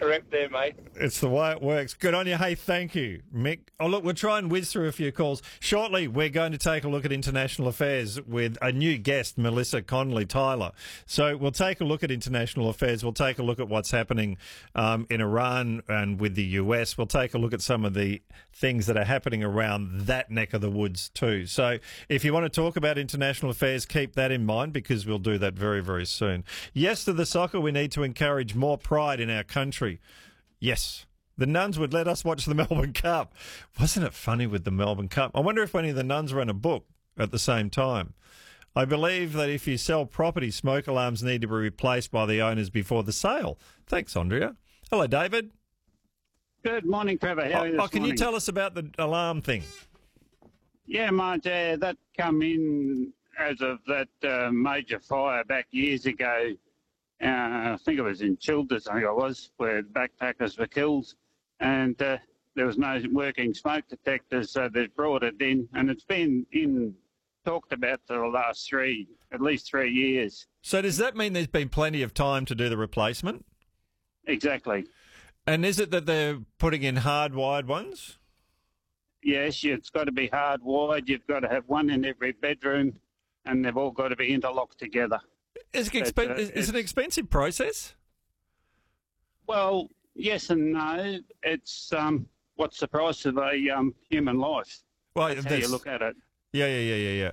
correct there, mate. It's the way it works. Good on you. Hey, thank you, Mick. Oh, look, we'll try and whiz through a few calls. Shortly, we're going to take a look at international affairs with a new guest, Melissa Connolly-Tyler. So we'll take a look at international affairs. We'll take a look at what's happening in Iran and with the US. We'll take a look at some of the things that are happening around that neck of the woods too. So if you want to talk about international affairs, keep that in mind because we'll do that very, very soon. Yes to the soccer. We need to encourage more pride in our country. Yes. The nuns would let us watch the Melbourne Cup. Wasn't it funny with the Melbourne Cup? I wonder if any of the nuns ran a book at the same time. I believe that if you sell property, smoke alarms need to be replaced by the owners before the sale. Thanks, Andrea. Hello, David. Good morning, Trevor. How are you this can morning? you tell us about the alarm thing? Yeah, mate, that come in as of that major fire back years ago. I think it was in Childers, I think it was, where backpackers were killed. And there was no working smoke detectors, so they brought it in. And it's been talked about for the last at least 3 years. So does that mean there's been plenty of time to do the replacement? Exactly. And is it that they're putting in hardwired ones? Yes, it's got to be hardwired. You've got to have one in every bedroom, and they've all got to be interlocked together. Is it an expensive process? Well, yes and no. It's what's the price of a human life? Well, that's how you look at it. Yeah.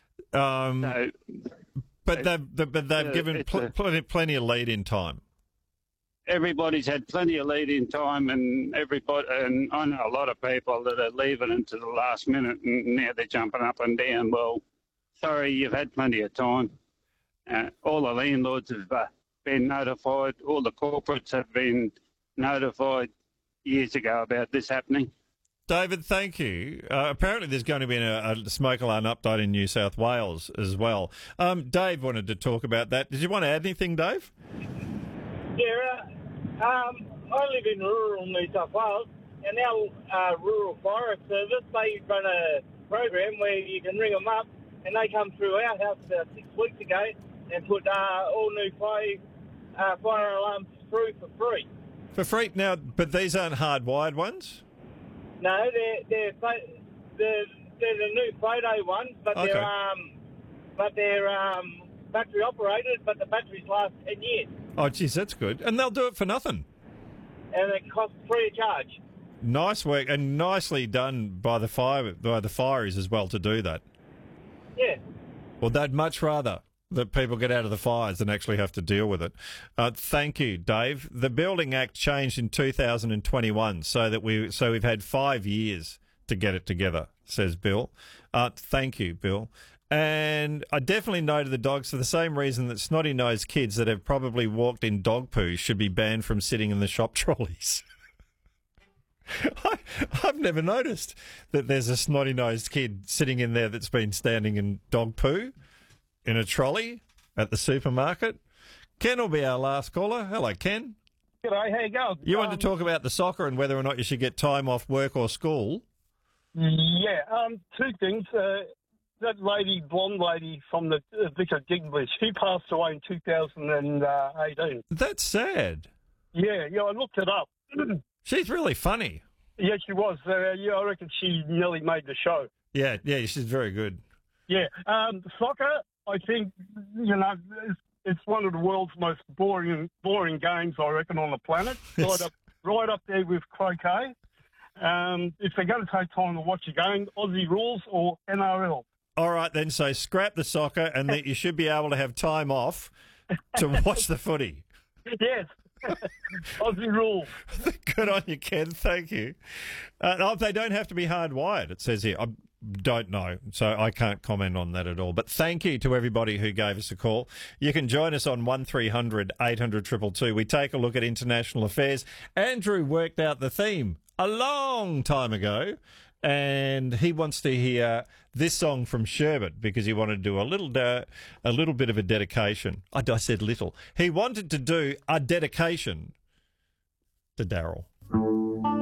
But they've given plenty of lead in time. Everybody's had plenty of lead in time, and I know a lot of people that are leaving it to the last minute, and now they're jumping up and down. Well, sorry, you've had plenty of time. All the landlords have been notified. All the corporates have been notified years ago about this happening. David, thank you. Apparently there's going to be a smoke alarm update in New South Wales as well. Dave wanted to talk about that. Did you want to add anything, Dave? Yeah, I live in rural New South Wales, and our rural forest service, they run a program where you can ring them up, and they come through our house about 6 weeks ago and put all new fire alarms through for free. For free? Now, but these aren't hardwired ones? No, they're the new photo ones, but Okay. they're battery operated, but the batteries last 10 years. Oh, geez, that's good. And they'll do it for nothing. And it costs free of charge. Nice work and nicely done by the fireys as well to do that. Yeah. Well, they'd much rather that people get out of the fires than actually have to deal with it. Thank you, Dave. The Building Act changed in 2021 so we've had 5 years to get it together, says Bill. Thank you, Bill. And I definitely no to the dogs for the same reason that snotty-nosed kids that have probably walked in dog poo should be banned from sitting in the shop trolleys. I've never noticed that there's a snotty-nosed kid sitting in there that's been standing in dog poo in a trolley at the supermarket. Ken will be our last caller. Hello, Ken. G'day, how you going? You wanted to talk about the soccer and whether or not you should get time off work or school. Yeah, two things. That lady, blonde lady from the Vicar Digbly, she passed away in 2018. That's sad. Yeah, I looked it up. She's really funny. Yeah, she was. I reckon she nearly made the show. Yeah, she's very good. Yeah, soccer, I think, it's one of the world's most boring games, I reckon, on the planet. Right up there with croquet. If they're going to take time to watch a game, Aussie rules or NRL. All right, then, so scrap the soccer and that you should be able to have time off to watch the footy. Yes. Aussie rules. Good on you, Ken. Thank you. They don't have to be hardwired, it says here. I don't know, so I can't comment on that at all. But thank you to everybody who gave us a call. You can join us on 1300 800 222. We take a look at international affairs. Andrew worked out the theme a long time ago, and he wants to hear this song from Sherbet because he wanted to do a little bit of a dedication. I said little. He wanted to do a dedication to Daryl.